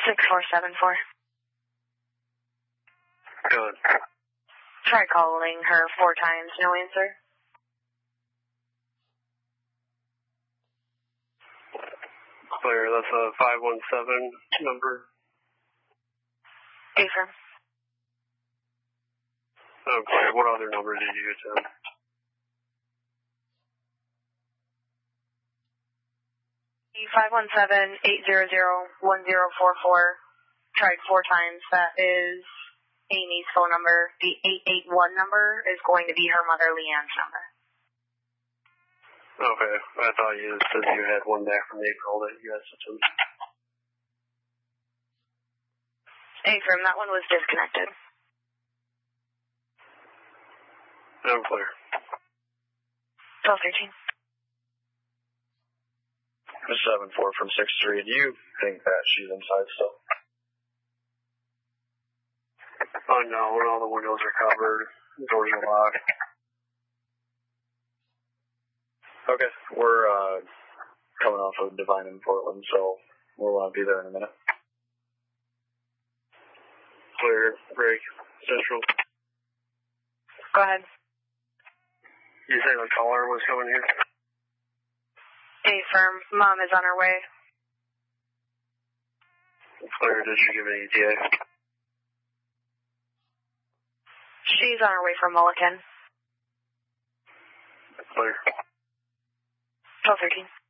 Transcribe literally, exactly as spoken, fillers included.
six four seven four. Good. Try calling her four times, no answer. Clear, that's a five one seven number. Affirm. Okay, what other number did you attempt? five one seven, eight zero zero, one zero four four. Tried four times. That is Amy's phone number. The eight eight one number is going to be her mother, Leanne's number. Okay, I thought you said you had one back from April that you guys attempted. Affirm, that one was disconnected. I'm clear. twelve thirteen. seven four from six three, and you think that she's inside still? Oh no, when all the windows are covered, the doors are locked. Okay, we're uh, coming off of Divine in Portland, so we'll uh, be there in a minute. Clear, break, central. Go ahead. You say the caller was coming here? Affirm, Mom is on her way. Clear, did she give an E T A? She's on her way from Mulliken. Clear. twelve thirteen.